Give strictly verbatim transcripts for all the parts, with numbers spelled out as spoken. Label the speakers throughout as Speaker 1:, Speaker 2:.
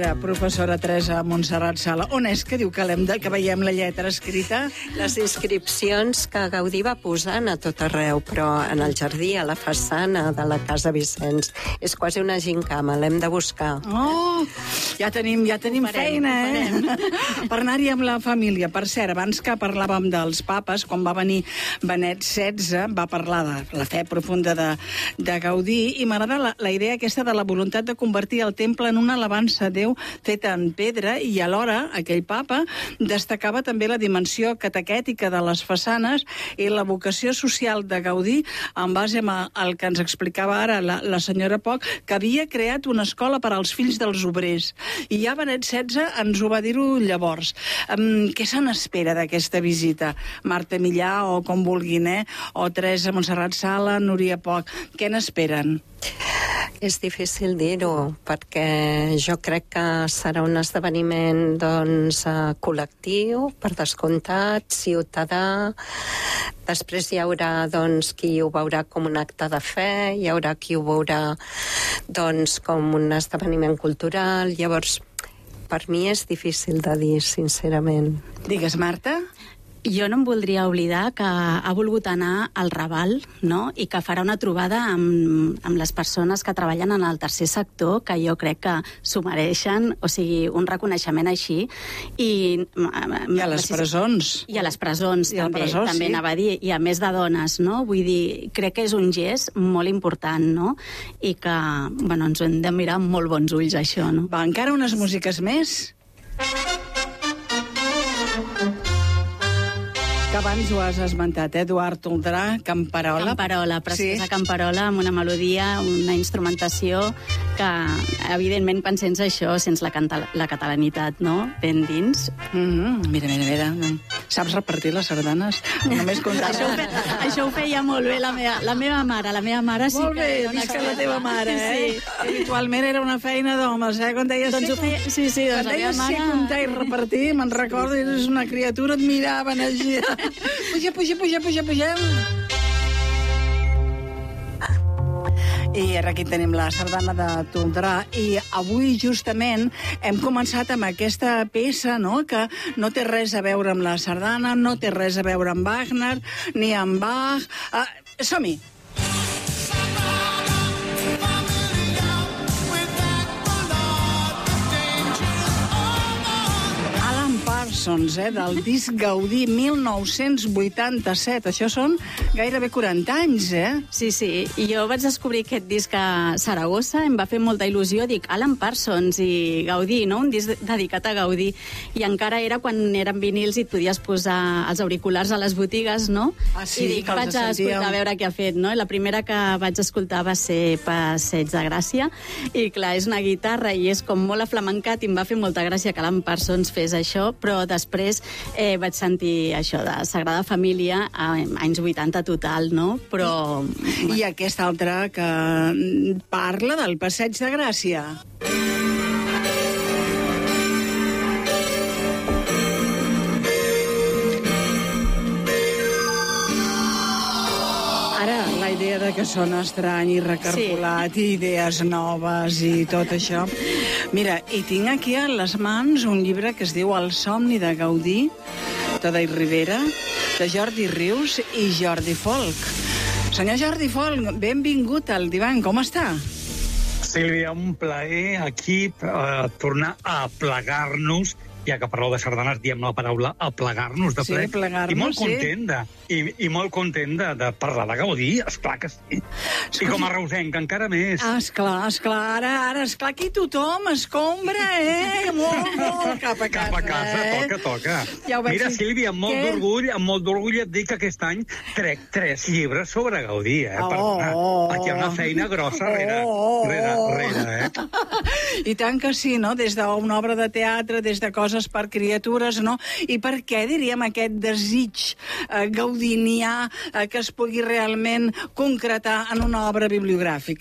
Speaker 1: Professora Teresa Montserrat Sala, on és que diu que, de, que veiem la lletra escrita?
Speaker 2: Les inscripcions que Gaudí va posant a tot arreu, però en el jardí, a la façana de la Casa Vicenç. És quasi una gincama, l'hem de buscar.
Speaker 1: Oh, ja tenim, ja tenim farem, feina, eh? Per anar-hi amb la família. Per cert, abans que parlàvem dels papes, quan va venir Benet setze, va parlar de la fe profunda de, de Gaudí, i m'agrada la, la idea aquesta de la voluntat de convertir el temple en una alabança a Déu feta en pedra, i alhora aquell papa destacava també la dimensió catequètica de les façanes i la vocació social de Gaudí, en base al que ens explicava ara la, la senyora Poch, que havia creat una escola per als fills dels obrers. I ja Benet setze ens ho va dir-ho llavors. Um, què se n'espera d'aquesta visita? Marta Millà, o com vulguin, eh? O Teresa Montserrat Sala, Núria Poch. Què n'esperen?
Speaker 2: És difícil dir-ho, perquè jo crec que serà un esdeveniment doncs, col·lectiu, per descomptat, ciutadà. Després hi haurà doncs, qui ho veurà com un acte de fe, hi haurà qui ho veurà doncs, com un esdeveniment cultural. Llavors, per mi és difícil de dir, sincerament.
Speaker 1: Digues, Marta?
Speaker 3: Jo no em voldria oblidar que ha volgut anar al Raval, no? I que farà una trobada amb, amb les persones que treballen en el tercer sector, que jo crec que s'ho mereixen, o sigui, un reconeixement així. I,
Speaker 1: I a les presons.
Speaker 3: I a les presons,
Speaker 1: I
Speaker 3: també,
Speaker 1: presó,
Speaker 3: també
Speaker 1: sí.
Speaker 3: anava a dir, i a més de dones, no? Vull dir, crec que és un gest molt important, no? I que, bueno, ens ho hem de mirar amb molt bons ulls, això, no?
Speaker 1: Va, encara unes músiques més? Que abans ho has esmentat, eh? Eduard Toldrà, Camperola.
Speaker 3: Camperola, preciosa
Speaker 1: sí. Camperola,
Speaker 3: amb una melodia, una instrumentació que, evidentment, quan sents això, sents la, canta la catalanitat, no?, ben dins.
Speaker 1: Mm-hmm. Mira, mira, mira. Saps repartir les sardanes? Només comptar.
Speaker 3: això, ho fe, això ho feia molt bé la meva, la meva mare. La meva mare sí
Speaker 1: molt
Speaker 3: que...
Speaker 1: Molt bé, visca la teva mare, eh? Sí. Habitualment era una feina d'homes, eh? Quan deies,
Speaker 3: doncs
Speaker 1: sí,
Speaker 3: feia, sí, sí, doncs
Speaker 1: quan deies
Speaker 3: mare...
Speaker 1: sí, comptar i repartir, me'n recordo, eres una criatura, et miraven així. Puja, puja, puja, puja, puja. I ara aquí tenim la sardana de Toldrà, i avui justament hem començat amb aquesta peça, no?, que no té res a veure amb la sardana, no té res a veure amb Wagner, ni amb Bach. Uh, som-hi! Parsons, eh, del disc Gaudí mil nou-cents vuitanta-set. Això són gairebé quaranta anys, eh?
Speaker 3: Sí, sí. I jo vaig descobrir aquest disc a Saragossa, em va fer molta il·lusió. Dic, Alan Parsons i Gaudí, no?, un disc dedicat a Gaudí. I encara era quan eren vinils i et podies posar els auriculars a les botigues, no?
Speaker 1: Ah, sí,
Speaker 3: I dic,
Speaker 1: que els
Speaker 3: vaig a escoltar a veure què ha fet, no? I la primera que vaig escoltar va ser Passeig de Gràcia. I clar, és una guitarra i és com molt aflamencat, i em va fer molta gràcia que Alan Parsons fes això, però després eh, vaig sentir això de Sagrada Família, a anys vuitanta total, no? Però...
Speaker 1: I, i aquest altre que parla del Passeig de Gràcia. Ara, la idea de que sona estrany i recargolat, sí, i idees noves i tot això. Mira, i tinc aquí a les mans un llibre que es diu El somni de Gaudí, Tadei Rivera, de Jordi Rius i Jordi Folk. Senyor Jordi Folk, benvingut al divan, com està?
Speaker 4: Sílvia, un plaer aquí eh, tornar a plegar-nos, ja que parleu de sardanes, diem la paraula aplegar-nos de ple.
Speaker 1: Sí, plegar-nos,
Speaker 4: I molt
Speaker 1: sí.
Speaker 4: content de, i, i molt content de, de parlar de Gaudí, esclar que sí. I com a reusenc, encara més.
Speaker 1: Ah, esclar, esclar, ara, ara, esclar, aquí tothom escombra, eh? Molt, molt, cap a casa,
Speaker 4: Cap a casa,
Speaker 1: eh?
Speaker 4: toca, toca.
Speaker 1: Ja
Speaker 4: Mira,
Speaker 1: dir...
Speaker 4: Sílvia, amb molt
Speaker 1: Què?
Speaker 4: d'orgull, amb molt d'orgull et dic que aquest any trec tres llibres sobre Gaudí, eh?
Speaker 1: Oh,
Speaker 4: Perdona,
Speaker 1: oh,
Speaker 4: aquí hi ha una feina grossa rere,
Speaker 1: oh,
Speaker 4: rere, rere, eh?
Speaker 1: I tant que sí, no? Des d'una obra de teatre, des de coses per criatures, no? I per què, diríem, aquest desig eh, gaudinià eh, que es pugui realment concretar en una obra bibliogràfica?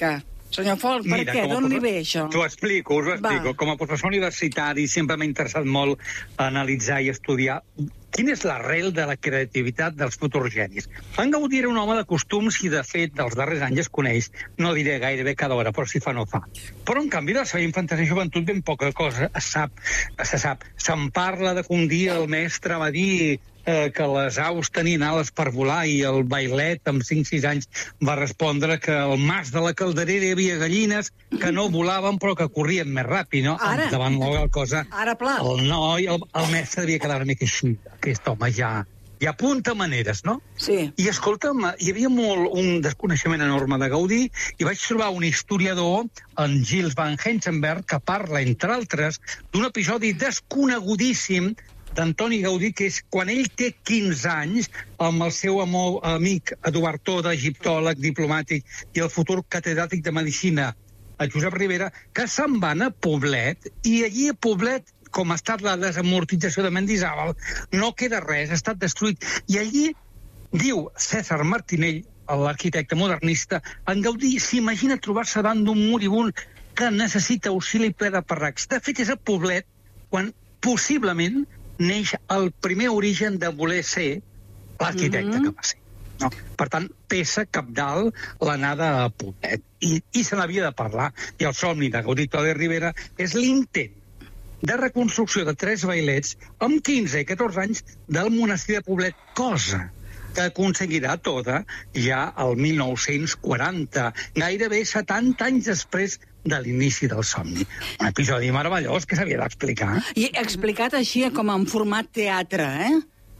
Speaker 1: Senyor Folk, per
Speaker 4: Mira,
Speaker 1: què?
Speaker 4: com a
Speaker 1: D'on li
Speaker 4: profe-
Speaker 1: ve això?
Speaker 4: T'ho explico, us ho explico.
Speaker 1: Va.
Speaker 4: Com a professor universitari sempre m'ha interessat molt analitzar i estudiar quina és l'arrel de la creativitat dels futurs genis. En Gaudí era un home de costums i, de fet, dels darrers anys es coneix, no diré gairebé cada hora, però si fa no fa. Però, en canvi, de la seva infantesa i joventut ben poca cosa es sap, se sap. Se'n parla de que un dia el mestre va dir eh, que les aus tenien ales per volar i el bailet, amb cinc sis anys, va respondre que al mas de la Calderera hi havia gallines que no volaven però que corrien més ràpid, no?
Speaker 1: Ara.
Speaker 4: Davant la cosa,
Speaker 1: Ara, pla.
Speaker 4: el noi, el, el mestre devia quedar una mica així. Aquest home ja, ja apunta maneres, no?
Speaker 1: Sí.
Speaker 4: I escolta'm, hi havia molt, un desconeixement enorme de Gaudí i vaig trobar un historiador, en Gilles van Hensenberg, que parla, entre altres, d'un episodi desconegudíssim d'Antoni Gaudí, que és quan ell té quinze anys, amb el seu amo, amic Eduard Toda, egiptòleg, diplomàtic i el futur catedràtic de Medicina, a Josep Rivera, que se'n van a Poblet, i allí a Poblet, com ha estat la desamortització de Mendizábal, no queda res, ha estat destruït. I allí, diu César Martinell, l'arquitecte modernista, en Gaudí s'imagina trobar-se davant d'un moribund que necessita auxili ple de parracs. De fet, és a Poblet quan possiblement neix el primer origen de voler ser l'arquitecte mm-hmm. que va ser. No? Per tant, peça cabdal l'anada a Poblet. I, i se n'havia de parlar. I el somni de Gaudí Toda i Rivera és l'intent de reconstrucció de tres vailets amb quinze i catorze anys del monestir de Poblet, cosa que aconseguirà Toda ja al mil nou-cents quaranta, gairebé setanta anys després de l'inici del somni. Un episodi meravellós que s'havia d'explicar.
Speaker 1: I explicat així com en format teatre, eh?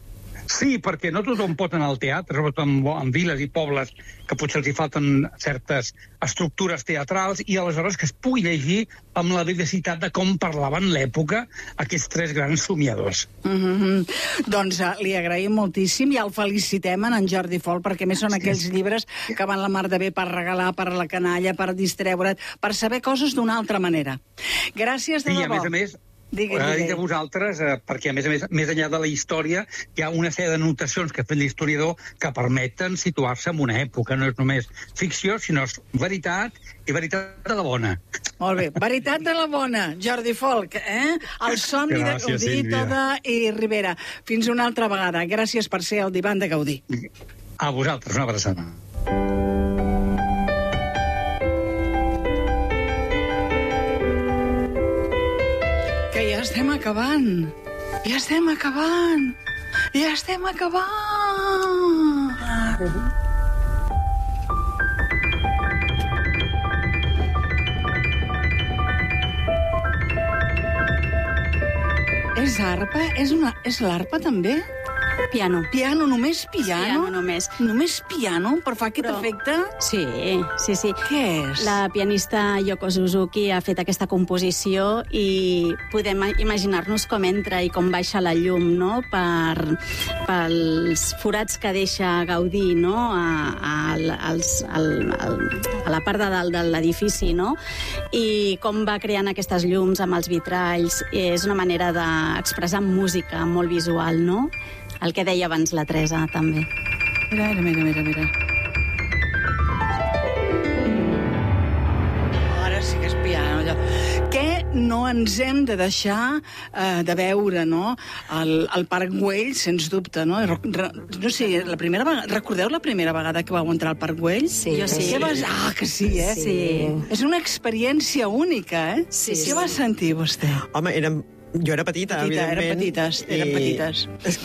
Speaker 4: Sí, perquè no tothom pot anar al teatre, sobretot en, en viles i pobles que potser els hi falten certes estructures teatrals, i aleshores que es pugui llegir amb la diversitat de com parlaven l'època aquests tres grans somiadors.
Speaker 1: Mm-hmm. Doncs uh, li agraïm moltíssim i el felicitem en en Jordi Folk, perquè més són aquells llibres que van la mar de bé per regalar, per la canalla, per distreure't, per saber coses d'una altra manera. Gràcies de
Speaker 4: I,
Speaker 1: debò.
Speaker 4: a més a més,
Speaker 1: Digui,
Speaker 4: He
Speaker 1: digui.
Speaker 4: dit a vosaltres, eh, perquè a més a més, més enllà de la història, hi ha una sèrie de notacions que ha fet l'historiador que permeten situar-se en una època. No és només ficció, sinó és veritat, i veritat de la bona.
Speaker 1: Molt bé, veritat de la bona, Jordi Folk, eh? El somni de
Speaker 4: Gràcies,
Speaker 1: Gaudí,
Speaker 4: Sílvia.
Speaker 1: Toda i Rivera. Fins una altra vegada. Gràcies per ser el divan de Gaudí.
Speaker 4: A vosaltres, una abraçada.
Speaker 1: Que ja estem acabant. Ja estem acabant. Ja estem acabant. És arpa? És, una... és l'arpa, també?
Speaker 3: Piano.
Speaker 1: Piano, només piano?
Speaker 3: Piano, només.
Speaker 1: Només piano, per fa aquest
Speaker 3: Però-
Speaker 1: efecte?
Speaker 3: Sí, sí, sí.
Speaker 1: Què és?
Speaker 3: La pianista Yoko Suzuki ha fet aquesta composició i podem imaginar-nos com entra i com baixa la llum, no?, per, pels forats que deixa Gaudí, no?, a, a, als, al, al, a la part de dalt de l'edifici, no?, i com va creant aquestes llums amb els vitralls. És una manera d'expressar música molt visual, no?, el que deia abans la Teresa, també.
Speaker 1: Mira, mira, mira, mira. Ara sí que és piano, allò. Què no ens hem de deixar eh, de veure, no?, el, el Parc Güell, sens dubte, no? Re, re, no sé, la primera vegada... Recordeu la primera vegada que vau entrar al Parc Güell?
Speaker 2: Sí.
Speaker 3: Jo sí.
Speaker 1: Què vas... Ah, que sí, eh?
Speaker 3: Sí.
Speaker 1: És una experiència única, eh?
Speaker 3: Sí,
Speaker 1: Què
Speaker 3: sí.
Speaker 1: va sentir vostè?
Speaker 5: Home, érem... Jo era petita,
Speaker 1: Petita, eren
Speaker 5: evidentment.
Speaker 1: petites, eren
Speaker 5: i-
Speaker 1: petites.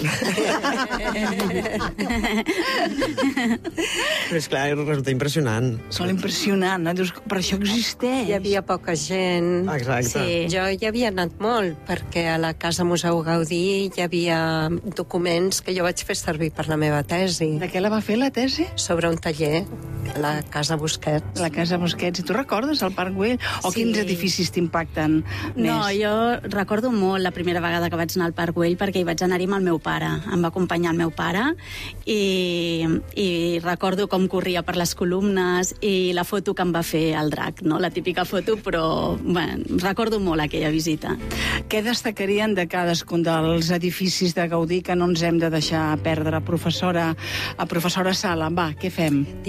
Speaker 5: Però és clar, resulta impressionant.
Speaker 1: Molt impressionant, no? Dius, per això existeix.
Speaker 2: Hi havia poca gent.
Speaker 5: Exacte.
Speaker 3: Sí.
Speaker 2: Jo hi havia anat molt, perquè a la Casa Museu Gaudí hi havia documents que jo vaig fer servir per la meva tesi,
Speaker 1: De què la va fer, la tesi?
Speaker 2: sobre un taller, la Casa Busquets.
Speaker 1: La Casa Busquets. I tu recordes el Parc Güell? O
Speaker 3: Sí.
Speaker 1: quins edificis t'impacten més?
Speaker 3: No, jo recordo molt la primera vegada que vaig anar al Parc Güell, perquè hi vaig anar-hi amb el meu pare. Em va acompanyar el meu pare i, i recordo com corria per les columnes i la foto que em va fer el drac, no? La típica foto, però bueno, recordo molt aquella visita.
Speaker 1: Què destacarien de cadascun dels edificis de Gaudí que no ens hem de deixar perdre? Professora, a professora Sala, va, què fem?
Speaker 2: Difícil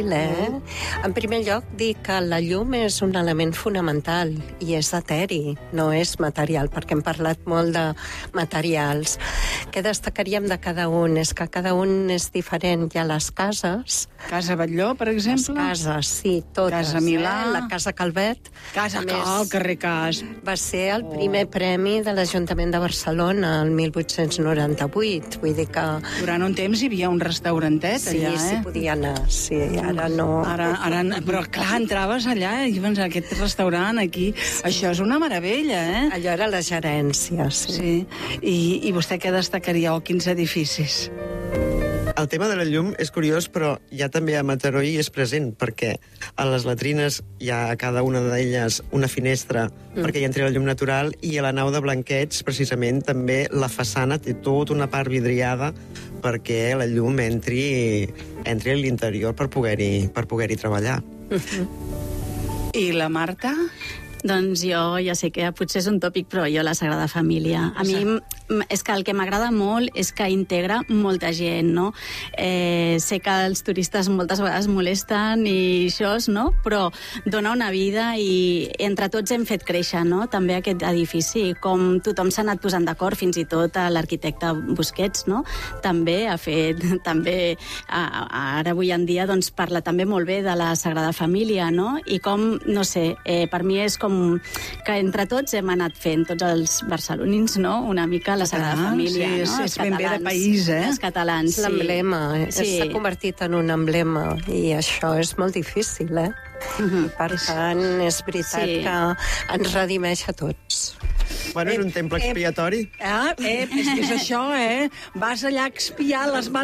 Speaker 2: difícil, eh? En primer lloc, dir que la llum és un element fonamental i és eteri, no és material, perquè hem parlat molt de materials. Què destacaríem de cada un? És que cada un és diferent. Hi ha les cases...
Speaker 1: Casa Batlló, per exemple?
Speaker 2: Les cases, sí, totes.
Speaker 1: Casa Milà.
Speaker 2: Eh? La Casa Calvet.
Speaker 1: Casa
Speaker 2: A més,
Speaker 1: Cal, carrer Cas.
Speaker 2: va ser el primer premi de l'Ajuntament de Barcelona el mil vuit-cents noranta-vuit. Vull dir que...
Speaker 1: Durant un temps hi havia un restaurantet
Speaker 2: Sí,
Speaker 1: allà, eh?
Speaker 2: sí, podia anar, sí, ara no...
Speaker 1: Ara, ara, però clar, entraves allà i dius, aquest restaurant aquí, això és una meravella, eh?
Speaker 2: Allò era la gerència, sí.
Speaker 1: Sí. I, i vostè què destacaria, o quins edificis?
Speaker 5: El tema de la llum és curiós, però ja també a Mataró hi és present, perquè a les latrines hi ha a cada una d'elles una finestra mm. perquè hi entri la llum natural, i a la nau de Blanquets, precisament, també la façana té tota una part vidriada perquè la llum entri, entri a l'interior per poder-hi per poder-hi treballar.
Speaker 1: Mm-hmm. I la Marta?
Speaker 3: Doncs jo ja sé que potser és un tòpic, però jo la Sagrada Família. A mi és que el que m'agrada molt és que integra molta gent, no? Eh, sé que els turistes moltes vegades molesten i això, no? Però dona una vida i entre tots hem fet créixer, no? També aquest edifici, com tothom s'ha anat posant d'acord, fins i tot l'arquitecte Busquets, no? També ha fet, també ara avui en dia doncs parla també molt bé de la Sagrada Família, no? I com, no sé, eh, per mi és com que entre tots hem anat fent, tots els barcelonins, no? Una mica la Sagrada
Speaker 1: ah,
Speaker 3: Família,
Speaker 1: sí,
Speaker 3: no?
Speaker 1: És, és ben bé de país, eh?
Speaker 3: Els catalans,
Speaker 2: sí. L'emblema, sí. S'ha convertit en un emblema, i això és molt difícil, eh? Uh-huh. Per tant, és veritat sí. que ens redimeix a tots.
Speaker 5: Bueno, és un temple expiatori.
Speaker 1: Eh, eh, és que és això, eh? Vas allà a expiar les males